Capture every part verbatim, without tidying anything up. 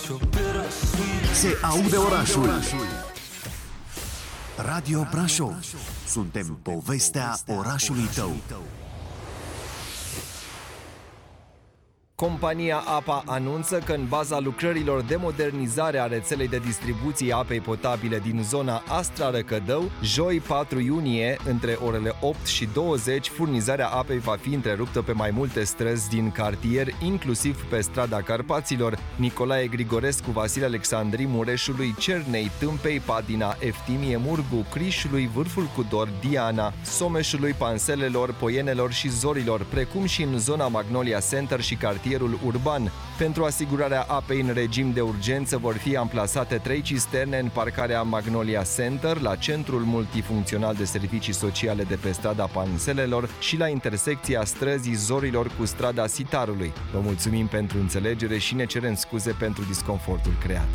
Se aude orașul. Radio Brașov. Suntem povestea orașului tău. Compania APA anunță că în baza lucrărilor de modernizare a rețelei de distribuție a apei potabile din zona Astra-Răcădău, joi patru iunie, între orele opt și douăzeci, furnizarea apei va fi întreruptă pe mai multe străzi din cartier, inclusiv pe strada Carpaților, Nicolae Grigorescu, Vasile Alexandri, Mureșului, Cernei, Tâmpei, Padina, Eftimie, Murgu, Crișului, Vârful Cudor, Diana, Someșului, Panselelor, Poienelor și Zorilor, precum și în zona Magnolia Center și cartier urban. Pentru asigurarea apei în regim de urgență vor fi amplasate trei cisterne în parcarea Magnolia Center, la Centrul Multifuncțional de Servicii Sociale de pe strada Panselelor și la intersecția străzii Zorilor cu strada Sitarului. Vă mulțumim pentru înțelegere și ne cerem scuze pentru disconfortul creat.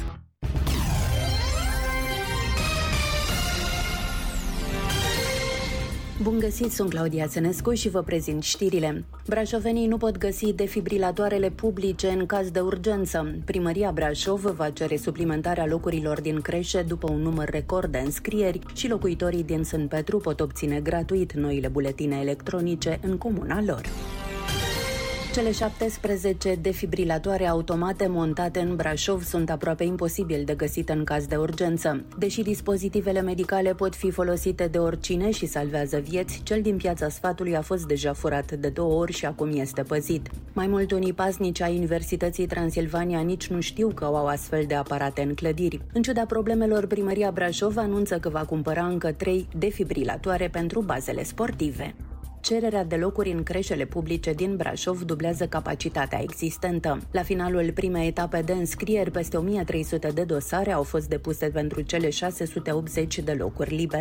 Bun găsit, sunt Claudia Țenescu și vă prezint știrile. Brașovenii nu pot găsi defibrilatoarele publice în caz de urgență. Primăria Brașov va cere suplimentarea locurilor din creșe după un număr record de înscrieri și locuitorii din Sân Petru pot obține gratuit noile buletine electronice în comuna lor. Cele șaptesprezece defibrilatoare automate montate în Brașov sunt aproape imposibil de găsit în caz de urgență. Deși dispozitivele medicale pot fi folosite de oricine și salvează vieți, cel din Piața Sfatului a fost deja furat de două ori și acum este păzit. Mai mult, unii paznici ai Universității Transilvania nici nu știu că au astfel de aparate în clădiri. În ciuda problemelor, Primăria Brașov anunță că va cumpăra încă trei defibrilatoare pentru bazele sportive. Cererea de locuri în creșele publice din Brașov dublează capacitatea existentă. La finalul primei etape de înscrieri, peste o mie trei sute de dosare au fost depuse pentru cele șase sute optzeci de locuri libere.